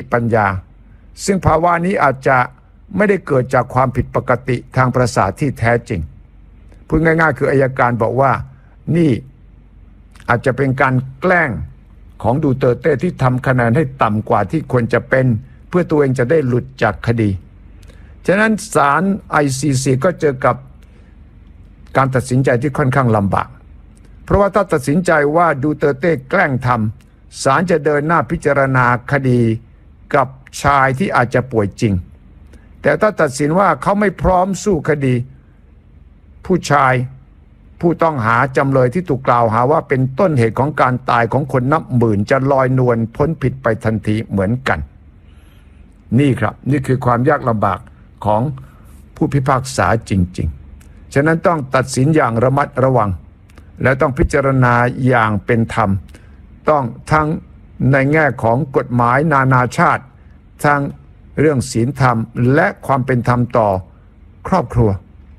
ปัญญาซึ่งภาวะนี้อาจจะไม่ได้เกิดจากความผิดปกติทางประสาทที่แท้จริงพูดง่ายๆคืออัยการบอกว่านี่อาจจะเป็นการแกล้งของดูเตอร์เต้ที่ทำคะแนนให้ต่ำกว่าที่ควรจะเป็นเพื่อตัวเองจะได้หลุดจากคดีฉะนั้นศาล ICC ก็เจอกับการตัดสินใจที่ค่อนข้างลำบากเพราะว่าถ้าตัดสินใจว่าดูเตอร์เต้แกล้งทำศาลจะเดินหน้าพิจารณาคดีกับชายที่อาจจะป่วยจริงแต่ถ้าตัดสินว่าเขาไม่พร้อมสู้คดีผู้ชายผู้ต้องหาจำเลยที่ถูกกล่าวหาว่าเป็นต้นเหตุของการตายของคนนับหมื่นจะลอยนวลพ้นผิดไปทันทีเหมือนกันนี่ครับนี่คือความยากลำบากของผู้พิพากษาจริงๆฉะนั้นต้องตัดสินอย่างระมัดระวังและต้องพิจารณาอย่างเป็นธรรมต้องทั้งในแง่ของกฎหมายนานาชาติทั้งเรื่องศีลธรรมและความเป็นธรรมต่อครอบครัว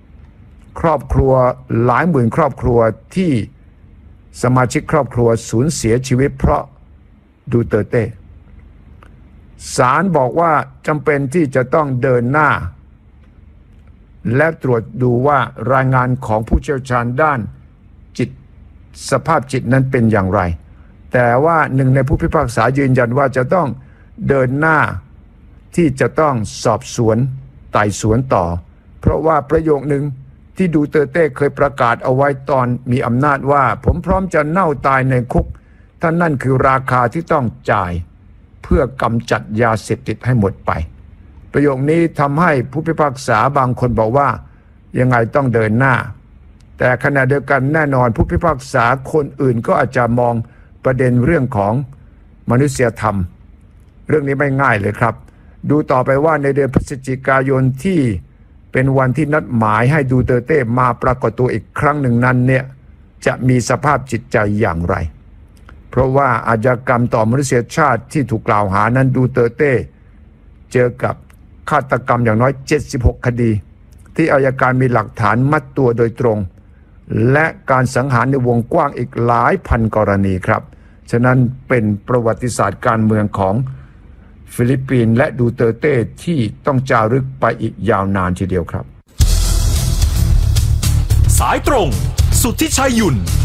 หลายหมื่นครอบครัวที่สมาชิกครอบครัวสูญเสียชีวิตเพราะดูเตอร์เต้ศาลบอกว่าจำเป็นที่จะต้องเดินหน้าและตรวจดูว่ารายงานของผู้เชี่ยวชาญด้านจิตสภาพจิตนั้นเป็นอย่างไรแต่ว่าหนึ่งในผู้พิพากษายืนยันว่าจะต้องเดินหน้าที่จะต้องสอบสวนไต่สวนต่อเพราะว่าประโยคนึงที่ดูเตอร์เต้เคยประกาศเอาไว้ตอนมีอำนาจว่าผมพร้อมจะเน่าตายในคุกถ้านั่นคือราคาที่ต้องจ่ายเพื่อกำจัดยาเสพติดให้หมดไปประโยคนี้ทำให้ผู้พิพากษาบางคนบอกว่ายังไงต้องเดินหน้าแต่ขณะเดียวกันแน่นอนผู้พิพากษาคนอื่นก็อาจจะมองประเด็นเรื่องของมนุษยธรรมเรื่องนี้ไม่ง่ายเลยครับดูต่อไปว่าในเดือนพฤศจิกายนที่เป็นวันที่นัดหมายให้ดูเตอร์เต้มาปรากฏตัวอีกครั้งหนึ่งนั้นเนี่ยจะมีสภาพจิตใจอย่างไรเพราะว่าอาชญากรรมต่อมนุษยชาติที่ถูกกล่าวหานั้นดูเตอร์เต้เจอกับฆาตกรรมอย่างน้อย76คดีที่อัยการมีหลักฐานมัดตัวโดยตรงและการสังหารในวงกว้างอีกหลายพันกรณีครับฉะนั้นเป็นประวัติศาสตร์การเมืองของฟิลิปปินส์และดูเตอร์เต้ที่ต้องจารึกไปอีกยาวนานทีเดียวครับสายตรงสุทธิชัยหยุ่น